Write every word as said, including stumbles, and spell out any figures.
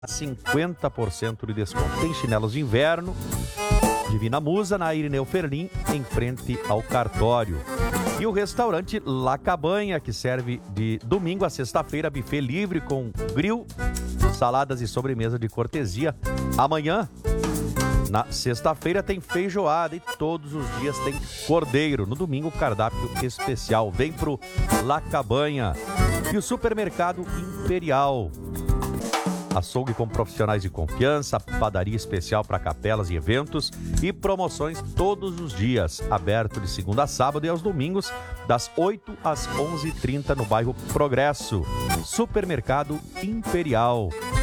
cinquenta por cento de desconto. Tem chinelos de inverno, Divina Musa, na Irineu Ferlim, em frente ao cartório. E o restaurante La Cabanha, que serve de domingo a sexta-feira, buffet livre com grill, saladas e sobremesa de cortesia. Amanhã, na sexta-feira, tem feijoada e todos os dias tem cordeiro. No domingo, cardápio especial. Vem pro La Cabanha. E o Supermercado Imperial. Açougue com profissionais de confiança, padaria especial para capelas e eventos e promoções todos os dias. Aberto de segunda a sábado e aos domingos, das oito às onze e trinta no bairro Progresso. Supermercado Imperial.